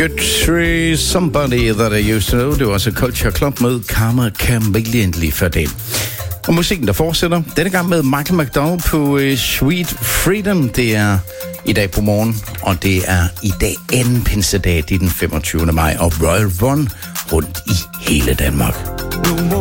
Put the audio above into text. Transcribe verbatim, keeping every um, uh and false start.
Guthrie, Somebody That I Used To Know. Det var også Culture Club med Karma Chameleon lige før det. Og musikken, der fortsætter, denne gang med Michael McDonald på uh, Sweet Freedom. Det er i dag på morgen, og det er i dag anden pinsedag, det er den femogtyvende maj, og Royal Run rundt i hele Danmark.